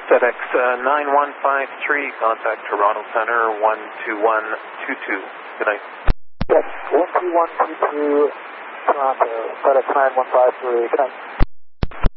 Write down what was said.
FedEx 9153, contact Toronto Center 12122. Good night. Yes, 12122, Toronto, FedEx 9153, good night.